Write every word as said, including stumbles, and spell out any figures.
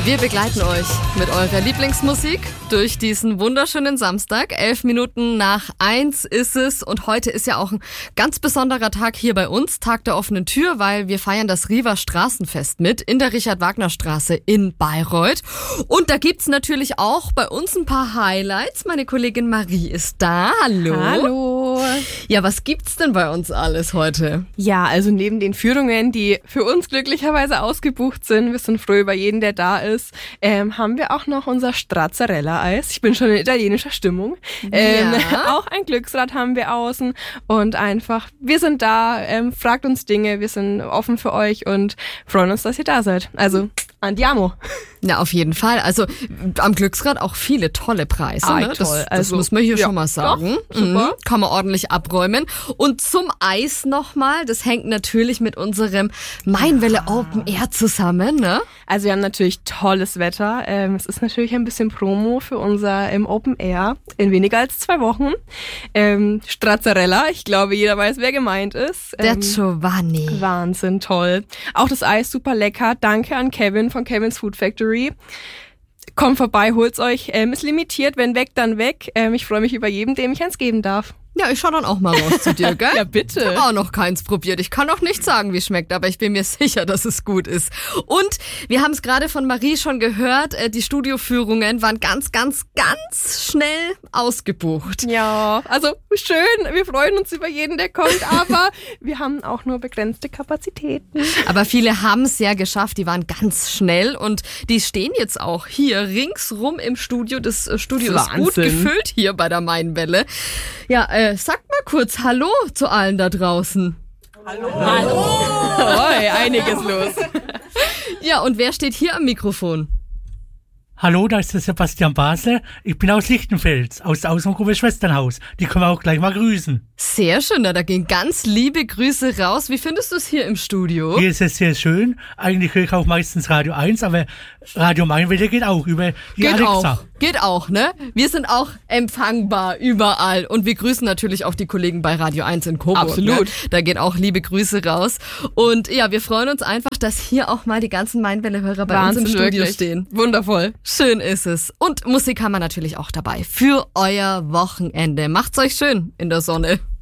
Wir begleiten euch mit eurer Lieblingsmusik durch diesen wunderschönen Samstag. Elf Minuten nach eins ist es und heute ist ja auch ein ganz besonderer Tag hier bei uns, Tag der offenen Tür, weil wir feiern das Riva Straßenfest mit in der Richard-Wagner-Straße in Bayreuth. Und da gibt's natürlich auch bei uns ein paar Highlights. Meine Kollegin Marie ist da. Hallo. Hallo. Ja, was gibt's denn bei uns alles heute? Ja, also neben den Führungen, die für uns glücklicherweise ausgebucht sind, wir sind froh über jeden, der da ist, ähm, haben wir auch noch unser Stracciarella-Eis. Ich bin schon in italienischer Stimmung. Ähm, Ja. Auch ein Glücksrad haben wir außen und einfach, wir sind da, ähm, fragt uns Dinge, wir sind offen für euch und freuen uns, dass ihr da seid. Also, andiamo. Ja, auf jeden Fall. Also am Glücksrad auch viele tolle Preise. Ah, Ne? toll. Das, das Also, muss man hier ja, schon mal sagen. doch, super. Mhm. Kann man ordentlich abräumen. Und zum Eis nochmal, das hängt natürlich mit unserem Mainwelle Open Air zusammen. Ne? Also wir haben natürlich tolles Wetter. Ähm, es ist natürlich ein bisschen Promo für unser ähm, Open Air in weniger als zwei Wochen. Ähm, Stracciarella, ich glaube, jeder weiß, wer gemeint ist. Der Ähm, Giovanni. Wahnsinn, toll. Auch das Eis super lecker. Danke an Kevin von Kevin's Food Factory. Kommt vorbei, holt's euch. Ähm, ist limitiert, wenn weg, dann weg. Ähm, ich freue mich über jeden, dem ich eins geben darf. Ja, ich schau dann auch mal raus zu dir, gell? Ja, bitte. Ich habe auch noch keins probiert. Ich kann auch nicht sagen, wie es schmeckt, aber ich bin mir sicher, dass es gut ist. Und wir haben es gerade von Marie schon gehört, äh, die Studioführungen waren ganz, ganz, ganz schnell ausgebucht. Ja, also schön. Wir freuen uns über jeden, der kommt, aber wir haben auch nur begrenzte Kapazitäten. Aber viele haben es ja geschafft, die waren ganz schnell und die stehen jetzt auch hier ringsrum im Studio. Das äh, Studio ist gut Wahnsinn. gefüllt hier bei der Mainwelle. Ja, äh, sagt mal kurz Hallo zu allen da draußen. Oi, einiges los. Ja, und wer steht hier am Mikrofon? Hallo, da ist der Sebastian Basler. Ich bin aus Lichtenfels, aus der Außengruppe Schwesternhaus. Die können wir auch gleich mal grüßen. Sehr schön, na, da gehen ganz liebe Grüße raus. Wie findest du es hier im Studio? Hier ist es sehr schön. Eigentlich höre ich auch meistens Radio eins, aber Radio Mainwelle geht auch über die Geht Alexa. auch, geht auch, ne? Wir sind auch empfangbar überall und wir grüßen natürlich auch die Kollegen bei Radio eins in Coburg. Absolut. Ne? Da gehen auch liebe Grüße raus. Und ja, wir freuen uns einfach, dass hier auch mal die ganzen Mainwelle-Hörer bei Wahnsinn, uns im Studio wirklich. stehen. Wundervoll. Schön ist es. Und Musik haben wir natürlich auch dabei für euer Wochenende. Macht's euch schön in der Sonne.